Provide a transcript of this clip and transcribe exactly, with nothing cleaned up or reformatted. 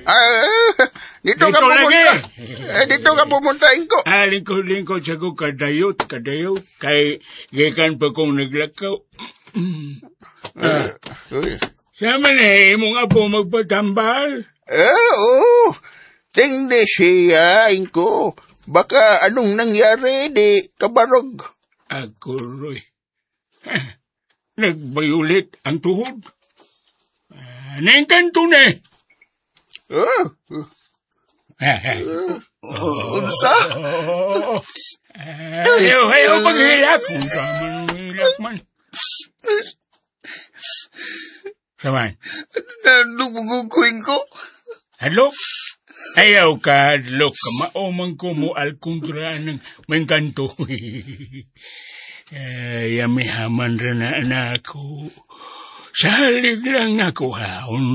Ah, dito, Dito ka lagi. pumunta. Eh, dito ka pumunta, Inko. Ah, lingkod-lingkod sa ko kadayot, kadayot. Kay, gikan pa kong naglakaw. Ah, uy. Sama na eh, mong apo magpatambal. Eh, oo. Tingnan siya, Inko. Baka anong nangyari, di kabarog. Ako, Roy. Nagbayulit ang tuhod. Uh, Naengkanto na eh. Ah, unsa? Oh, ayaw, ayaw paghilak. Kung tama ng hilak man. Saman? Nadubugukuin ko. Hadlok? Ayaw ka, hadlok ka. Maomang ko mo al kontra ng mengkanto. Ay, yamihaman rin na ako. Salig lang ako haon